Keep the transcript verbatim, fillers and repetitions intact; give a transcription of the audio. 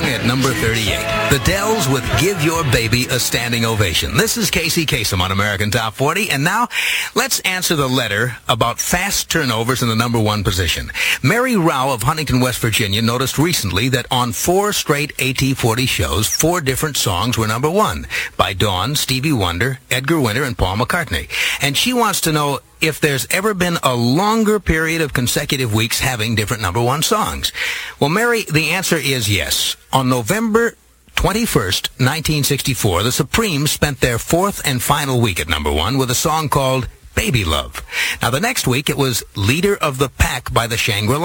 at number thirty-eight. The Dells with Give Your Baby a Standing Ovation. This is Casey Kasem on American Top forty. And now, let's answer the letter about fast turnovers in the number one position. Mary Rao of Huntington, West Virginia, noticed recently that on four straight A T forty shows, four different songs were number one by Dawn, Stevie Wonder, Edgar Winter, and Paul McCartney. And she wants to know if there's ever been a longer period of consecutive weeks having different number one songs. Well, Mary, the answer is yes. On November twenty-first, nineteen sixty-four, the Supremes spent their fourth and final week at number one with a song called Baby Love. Now, the next week, it was Leader of the Pack by the Shangri-La.